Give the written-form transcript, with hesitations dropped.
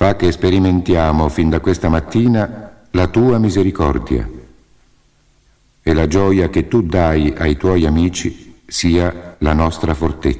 Fa che sperimentiamo fin da questa mattina la tua misericordia e la gioia che tu dai ai tuoi amici sia la nostra fortezza.